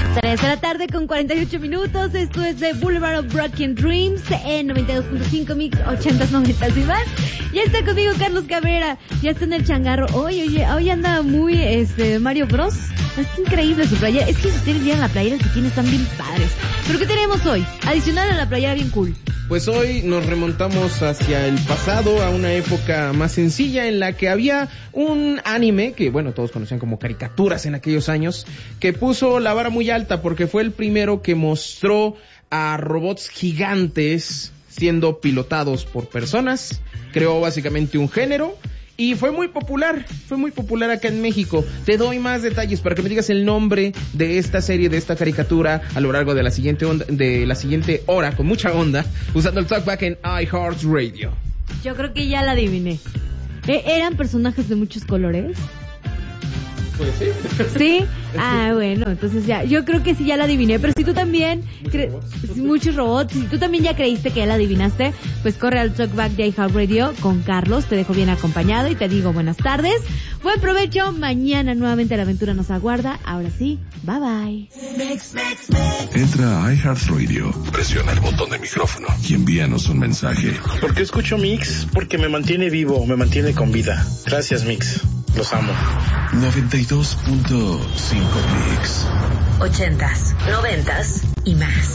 3 de la tarde con 48 minutos. Esto es The Boulevard of Broken Dreams en 92.5 Mix, 80s, 90s y más. Ya está conmigo Carlos Cabrera. Ya está en el changarro. Oye, hoy anda muy Mario Bros. Es increíble su playera. Es que si ustedes vieran la playera que tiene, están bien padres. ¿Pero qué tenemos hoy? Adicional a la playera bien cool. Pues hoy nos remontamos hacia el pasado, a una época más sencilla en la que había un anime, que bueno, todos conocían como caricaturas en aquellos años, que puso la vara muy alta porque fue el primero que mostró a robots gigantes siendo pilotados por personas, creó básicamente un género y fue muy popular acá en México. Te doy más detalles para que me digas el nombre de esta serie, de esta caricatura a lo largo de la siguiente hora, con mucha onda, usando el talkback en iHeartRadio. Yo creo que ya la adiviné. ¿Eran personajes de muchos colores? Pues sí. ¿Sí? Ah, bueno, entonces ya, yo creo que sí ya la adiviné, pero si tú también muchos robots, si tú también ya creíste que ya la adivinaste, pues corre al talkback de iHeartRadio con Carlos, te dejo bien acompañado y te digo buenas tardes, buen provecho, mañana nuevamente la aventura nos aguarda, ahora sí, bye bye. Entra a iHeartRadio, presiona el botón de micrófono y envíanos un mensaje. ¿Por qué escucho Mix? Porque me mantiene vivo, me mantiene con vida. Gracias, Mix. Los amo. 92.5 Mix. 80s, 90s y más.